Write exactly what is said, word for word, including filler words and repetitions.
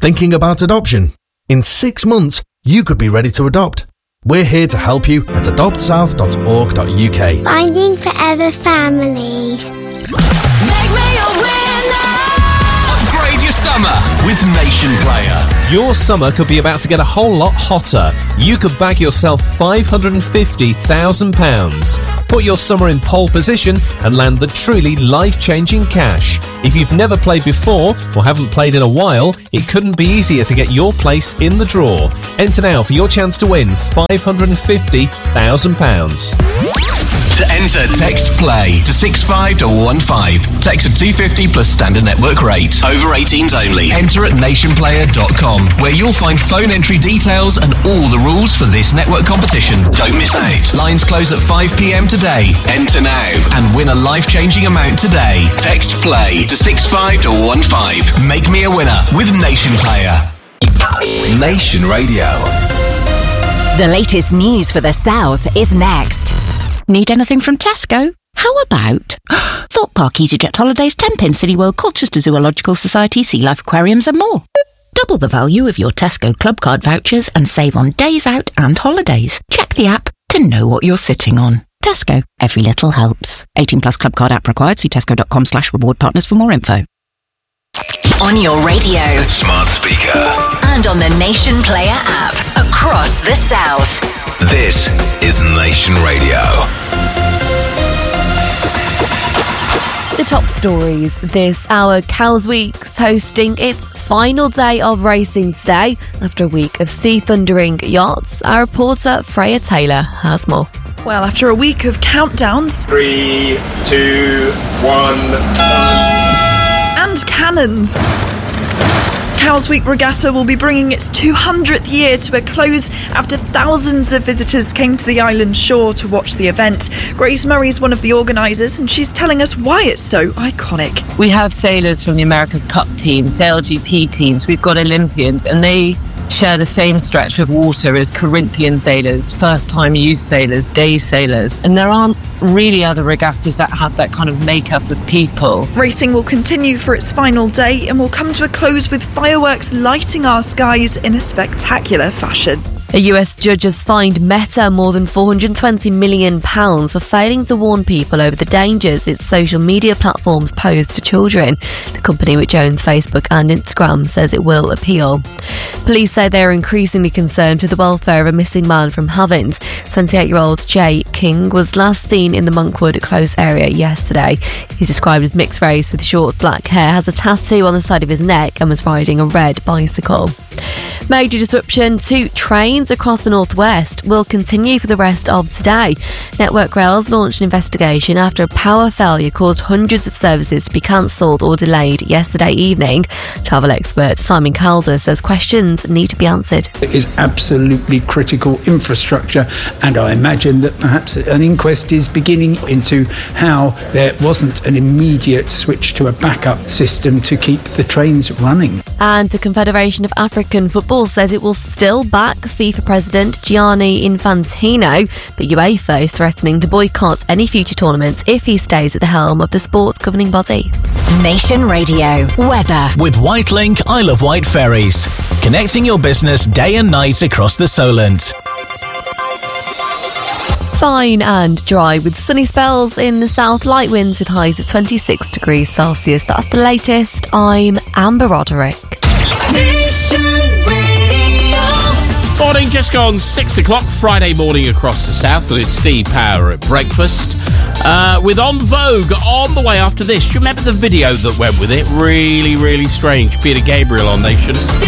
Thinking about adoption? In six months, you could be ready to adopt. We're here to help you at adopt south dot org dot U K. Finding Forever Families. Make me a winner! Upgrade your summer with Nation Player. Your summer could be about to get a whole lot hotter. You could bag yourself five hundred fifty thousand pounds. Put your summer in pole position and land the truly life-changing cash. If you've never played before or haven't played in a while, it couldn't be easier to get your place in the draw. Enter now for your chance to win five hundred fifty thousand pounds. To enter, text PLAY to six five one five. Text at two fifty plus standard network rate. Over eighteens only. Enter at nation player dot com, where you'll find phone entry details and all the rules for this network competition. Don't miss out. Lines close at five p.m. today. Enter now and win a life-changing amount today. Text PLAY to six five one five. Make me a winner with Nation Player. Nation Radio. The latest news for the South is next. Need anything from Tesco? How about Thorpe Park EasyJet Holidays, Tenpin City World, Colchester Zoological Society, Sea Life Aquariums and more. Double the value of your Tesco Club Card vouchers and save on days out and holidays. Check the app to know what you're sitting on. Tesco, every little helps. eighteen plus Club Card app required. See tesco dot com slash reward partners for more info. On your radio, Smart speaker. and on the Nation Player app across the South. This is Nation Radio. The top stories this hour. Cows Week's hosting its final day of racing today after a week of sea-thundering yachts. Our reporter Freya Taylor has more. Well, after a week of countdowns... Three, two, one... and cannons. Cows Week Regatta will be bringing its two hundredth year to a close after thousands of visitors came to the island shore to watch the event. Grace Murray is one of the organisers and she's telling us why it's so iconic. We have sailors from the America's Cup teams, L G P teams, we've got Olympians, and they share the same stretch of water as Corinthian sailors, first-time youth sailors, day sailors, and there aren't really other regattas that have that kind of makeup of people. Racing will continue for its final day and will come to a close with fireworks lighting our skies in a spectacular fashion. A U S judge has fined Meta more than four hundred twenty million pounds for failing to warn people over the dangers its social media platforms pose to children. The company, which owns Facebook and Instagram, says it will appeal. Police say they are increasingly concerned with the welfare of a missing man from Havant. twenty-eight-year-old Jay King was last seen in the Monkwood Close area yesterday. He's described as mixed race with short black hair, has a tattoo on the side of his neck and was riding a red bicycle. Major disruption to trains across the northwest will continue for the rest of today. Network Rails launched an investigation after a power failure caused hundreds of services to be cancelled or delayed yesterday evening. Travel expert Simon Calder says questions need to be answered. It is absolutely critical infrastructure, and I imagine that perhaps an inquest is beginning into how there wasn't an immediate switch to a backup system to keep the trains running. And the Confederation of African Football says it will still back FIFA President Gianni Infantino, but UEFA is threatening to boycott any future tournaments if he stays at the helm of the sport's governing body. Nation Radio weather. With Whitelink, I love White Ferries. Connecting your business day and night across the Solent. Fine and dry with sunny spells in the south, light winds with highs of twenty-six degrees Celsius. That's the latest. I'm Amber Roderick. Morning, just gone six o'clock, Friday morning across the south, and it's Steve Power at breakfast. Uh, with En Vogue on the way after this. Do you remember the video that went with it? Really, really strange. Peter Gabriel on Nation.